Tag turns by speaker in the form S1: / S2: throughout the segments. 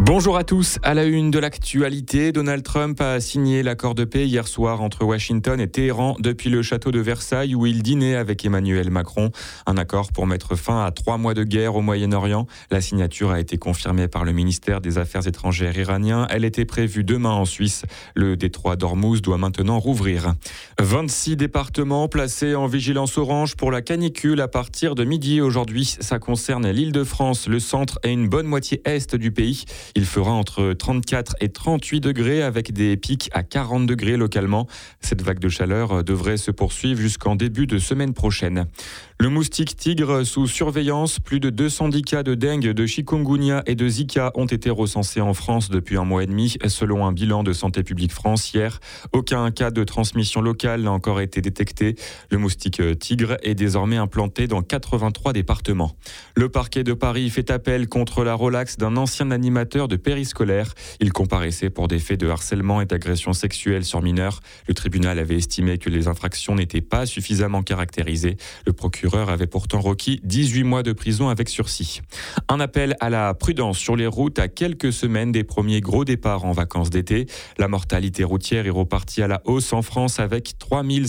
S1: Bonjour à tous. À la une de l'actualité, Donald Trump a signé l'accord de paix hier soir entre Washington et Téhéran depuis le château de Versailles où il dînait avec Emmanuel Macron. Un accord pour mettre fin à 3 mois de guerre au Moyen-Orient. La signature a été confirmée par le ministère des Affaires étrangères iranien. Elle était prévue demain en Suisse. Le détroit d'Ormuz doit maintenant rouvrir. 26 départements placés en vigilance orange pour la canicule à partir de midi aujourd'hui. Ça concerne l'Île-de-France, le centre et une bonne moitié est du pays. Il fera entre 34 et 38 degrés avec des pics à 40 degrés localement. Cette vague de chaleur devrait se poursuivre jusqu'en début de semaine prochaine. Le moustique tigre sous surveillance. Plus de 210 cas de dengue, de chikungunya et de Zika ont été recensés en France depuis un mois et demi, selon un bilan de Santé publique France hier. Aucun cas de transmission locale n'a encore été détecté. Le moustique tigre est désormais implanté dans 83 départements. Le parquet de Paris fait appel contre la relaxe d'un ancien animateur de périscolaire. Il comparaissait pour des faits de harcèlement et d'agression sexuelle sur mineurs. Le tribunal avait estimé que les infractions n'étaient pas suffisamment caractérisées. Le procureur avait pourtant requis 18 mois de prison avec sursis. Un appel à la prudence sur les routes à quelques semaines des premiers gros départs en vacances d'été. La mortalité routière est repartie à la hausse en France avec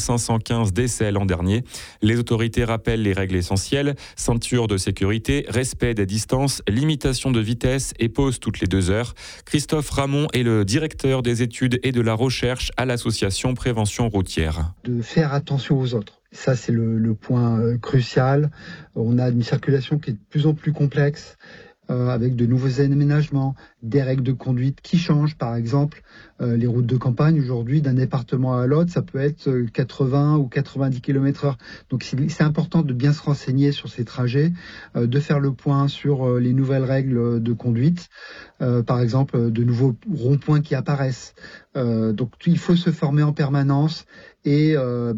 S1: 3515 décès l'an dernier. Les autorités rappellent les règles essentielles, ceinture de sécurité, respect des distances, limitation de vitesse et pause toutes les 2 heures. Christophe Ramon est le directeur des études et de la recherche à l'association Prévention routière.
S2: De faire attention aux autres. Ça, c'est le point crucial. On a une circulation qui est de plus en plus complexe, avec de nouveaux aménagements, des règles de conduite qui changent. Par exemple, les routes de campagne, aujourd'hui, d'un département à l'autre, ça peut être 80 ou 90 km/h. Donc, c'est important de bien se renseigner sur ces trajets, de faire le point sur les nouvelles règles de conduite. Par exemple, de nouveaux ronds-points qui apparaissent. Donc, il faut se former en permanence et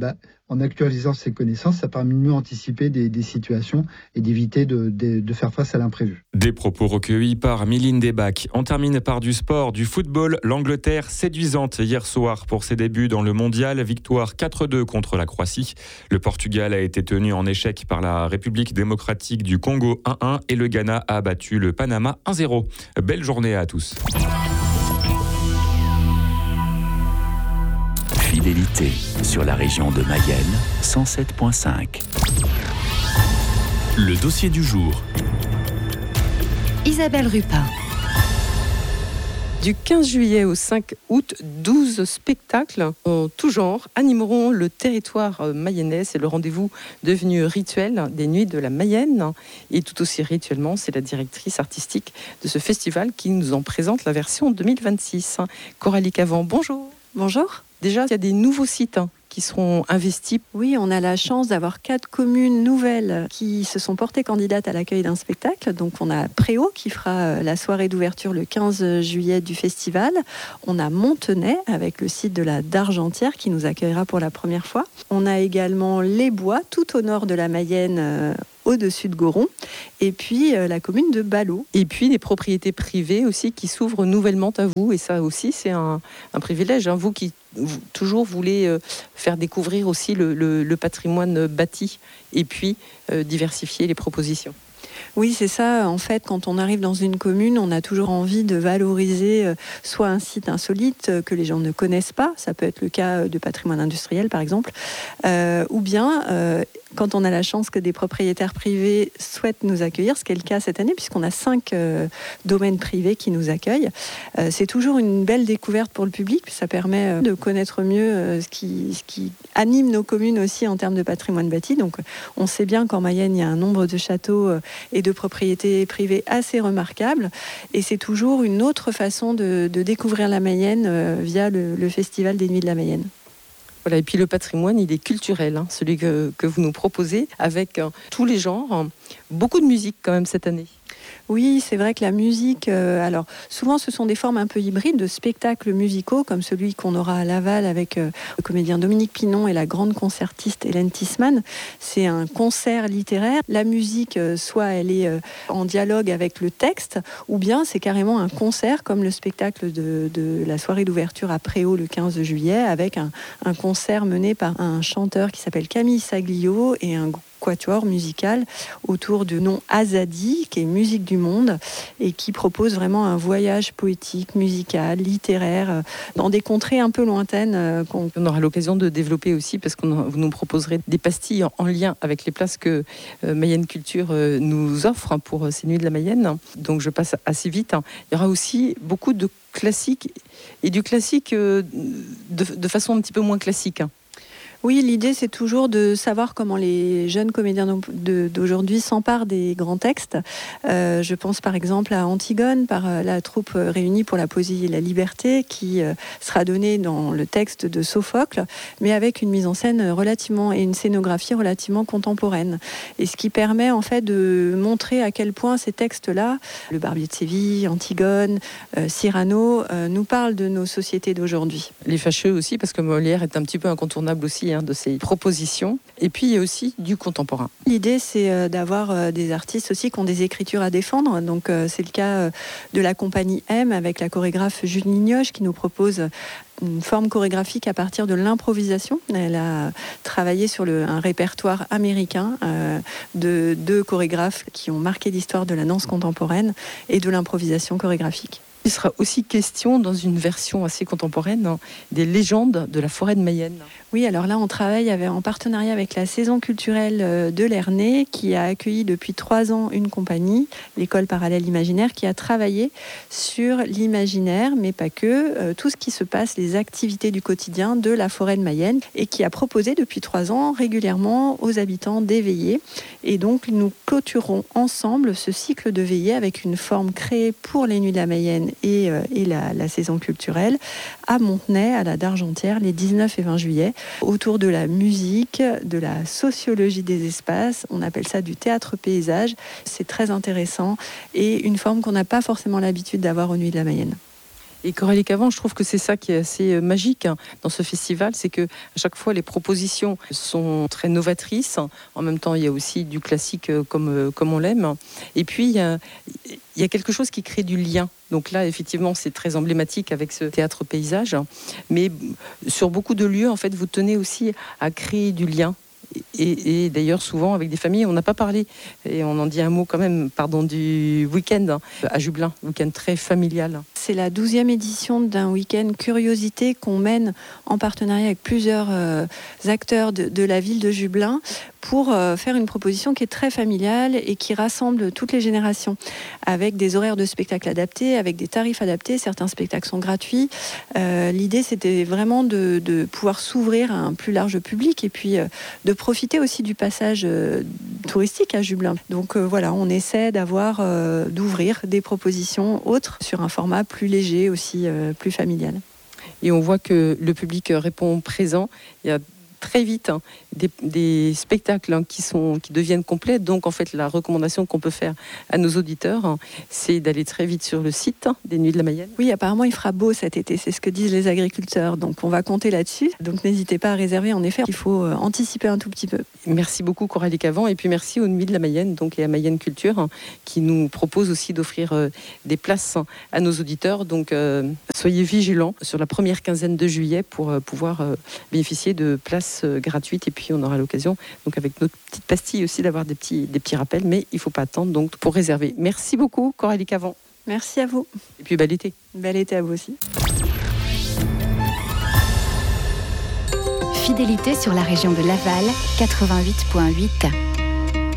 S2: en actualisant ses connaissances, ça permet de mieux anticiper des situations et d'éviter de faire face à l'imprévu.
S1: Des propos recueillis par Mylène Debac. On termine par du sport, du football. L'Angleterre séduisante hier soir pour ses débuts dans le mondial. Victoire 4-2 contre la Croatie. Le Portugal a été tenu en échec par la République démocratique du Congo 1-1 et le Ghana a battu le Panama 1-0. Belle journée à tous.
S3: Fidélité sur la région de Mayenne, 107.5. Le dossier du jour.
S4: Isabelle Rupin.
S5: Du 15 juillet au 5 août, 12 spectacles en tout genre animeront le territoire mayennais. C'est le rendez-vous devenu rituel des Nuits de la Mayenne. Et tout aussi rituellement, c'est la directrice artistique de ce festival qui nous en présente la version 2026. Coralie Cavan, bonjour.
S4: Bonjour.
S5: Déjà, il y a des nouveaux sites qui seront investis.
S4: Oui, on a la chance d'avoir 4 communes nouvelles qui se sont portées candidates à l'accueil d'un spectacle. Donc on a Préau qui fera la soirée d'ouverture le 15 juillet du festival. On a Montenay avec le site de la Dargentière qui nous accueillera pour la première fois. On a également Les Bois, tout au nord de la Mayenne, au-dessus de Goron, et puis la commune de Ballot.
S5: Et puis des propriétés privées aussi qui s'ouvrent nouvellement à vous, et ça aussi c'est un privilège, hein. Vous qui toujours voulez faire découvrir aussi le patrimoine bâti, et puis diversifier les propositions.
S4: Oui, c'est ça. En fait, quand on arrive dans une commune, on a toujours envie de valoriser soit un site insolite que les gens ne connaissent pas, ça peut être le cas de patrimoine industriel par exemple, ou bien quand on a la chance que des propriétaires privés souhaitent nous accueillir, ce qui est le cas cette année puisqu'on a 5 domaines privés qui nous accueillent. C'est toujours une belle découverte pour le public, ça permet de connaître mieux ce qui anime nos communes aussi en termes de patrimoine bâti. Donc on sait bien qu'en Mayenne, il y a un nombre de châteaux et de propriétés privées assez remarquables, et c'est toujours une autre façon de découvrir la Mayenne via le Festival des Nuits de la Mayenne.
S5: Voilà, et puis le patrimoine, il est culturel, hein, celui que vous nous proposez, avec tous les genres, beaucoup de musique quand même cette année.
S4: Oui, c'est vrai que la musique, alors souvent ce sont des formes un peu hybrides de spectacles musicaux, comme celui qu'on aura à Laval avec le comédien Dominique Pinon et la grande concertiste Hélène Tissmann. C'est un concert littéraire. La musique, soit elle est en dialogue avec le texte, ou bien c'est carrément un concert, comme le spectacle de la soirée d'ouverture à Préau le 15 juillet, avec un concert mené par un chanteur qui s'appelle Camille Saglio et un quatuor musical autour du nom Azadi, qui est Musique du Monde, et qui propose vraiment un voyage poétique, musical, littéraire, dans des contrées un peu lointaines.
S5: On aura l'occasion de développer aussi, parce que vous nous proposerez des pastilles en lien avec les places que Mayenne Culture nous offre pour ces nuits de la Mayenne. Donc je passe assez vite. Il y aura aussi beaucoup de classiques, et du classique de façon un petit peu moins classique.
S4: Oui, l'idée, c'est toujours de savoir comment les jeunes comédiens d'aujourd'hui s'emparent des grands textes. Je pense par exemple à Antigone, par la troupe réunie pour la poésie et la liberté, qui sera donnée dans le texte de Sophocle, mais avec une mise en scène et une scénographie relativement contemporaine. Et ce qui permet en fait de montrer à quel point ces textes-là, le Barbier de Séville, Antigone, Cyrano, nous parlent de nos sociétés d'aujourd'hui.
S5: Les fâcheux aussi, parce que Molière est un petit peu incontournable aussi de ces propositions. Et puis il y a aussi du contemporain.
S4: L'idée, c'est d'avoir des artistes aussi qui ont des écritures à défendre. Donc c'est le cas de la compagnie M, avec la chorégraphe Julie Nioche, qui nous propose une forme chorégraphique à partir de l'improvisation. Elle a travaillé sur un répertoire américain de 2 chorégraphes qui ont marqué l'histoire de la danse contemporaine et de l'improvisation chorégraphique.
S5: Il sera aussi question, dans une version assez contemporaine, des légendes de la forêt de Mayenne.
S4: Oui, alors là, on travaille en partenariat avec la saison culturelle de Lernay, qui a accueilli depuis 3 ans une compagnie, l'école parallèle imaginaire, qui a travaillé sur l'imaginaire, mais pas que, tout ce qui se passe, les activités du quotidien de la forêt de Mayenne, et qui a proposé depuis 3 ans régulièrement aux habitants des veillées. Et donc, nous clôturerons ensemble ce cycle de veillées avec une forme créée pour les Nuits de la Mayenne et la saison culturelle à Montenay, à la Dargentière, les 19 et 20 juillet, autour de la musique, de la sociologie des espaces. On appelle ça du théâtre-paysage. C'est très intéressant et une forme qu'on n'a pas forcément l'habitude d'avoir aux Nuits de la Mayenne.
S5: Et Coralie Cavant, je trouve que c'est ça qui est assez magique dans ce festival, c'est que à chaque fois les propositions sont très novatrices. En même temps, il y a aussi du classique comme on l'aime. Et puis il y a quelque chose qui crée du lien. Donc là, effectivement, c'est très emblématique avec ce théâtre paysage. Mais sur beaucoup de lieux, en fait, vous tenez aussi à créer du lien. Et d'ailleurs, souvent, avec des familles, on n'a pas parlé, et on en dit un mot quand même, du week-end à Jublain, week-end très familial.
S4: C'est la 12e édition d'un week-end curiosité qu'on mène en partenariat avec plusieurs acteurs de la ville de Jublain pour faire une proposition qui est très familiale et qui rassemble toutes les générations, avec des horaires de spectacles adaptés, avec des tarifs adaptés. Certains spectacles sont gratuits. L'idée, c'était vraiment de pouvoir s'ouvrir à un plus large public et puis de profiter aussi du passage touristique à Jublain. Donc voilà, on essaie d'ouvrir des propositions autres sur un format plus léger aussi, plus familial.
S5: Et on voit que le public répond présent. Il y a très vite des spectacles qui deviennent complets. Donc en fait, la recommandation qu'on peut faire à nos auditeurs, c'est d'aller très vite sur le site des Nuits de la Mayenne.
S4: Oui, apparemment il fera beau cet été, c'est ce que disent les agriculteurs, donc on va compter là-dessus. Donc n'hésitez pas à réserver, en effet, il faut anticiper un tout petit peu.
S5: Merci beaucoup Coralie Cavant, et puis merci aux Nuits de la Mayenne et à Mayenne Culture qui nous propose aussi d'offrir des places à nos auditeurs. Donc soyez vigilants sur la première quinzaine de juillet pour pouvoir bénéficier de places gratuites, et puis on aura l'occasion, donc avec notre petite pastille aussi, d'avoir des petits rappels, mais il ne faut pas attendre donc pour réserver. Merci beaucoup Coralie Cavant.
S4: Merci à vous.
S5: Et puis bel été.
S4: Bel été à vous aussi.
S6: Fidélité sur la région de Laval, 88.8.